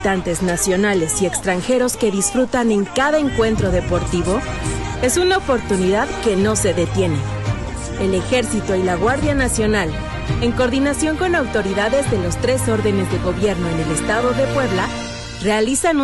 visitantes nacionales y extranjeros que disfrutan en cada encuentro deportivo, es una oportunidad que no se detiene. El Ejército y la Guardia Nacional, en coordinación con autoridades de los 3 órdenes de gobierno en el estado de Puebla, realizan